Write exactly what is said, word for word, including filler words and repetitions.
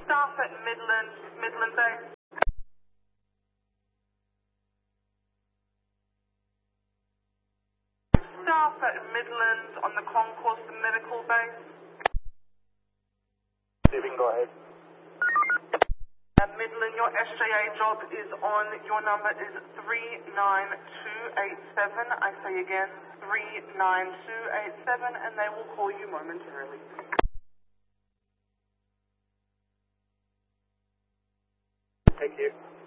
Staff at Midland, Midland Base. Staff at Midland on the concourse medical base. Steven, go ahead. At Midland, your S J A job is on. Your number is three nine two eight seven. I say again, three nine two eight seven, and they will call you momentarily. Thank you.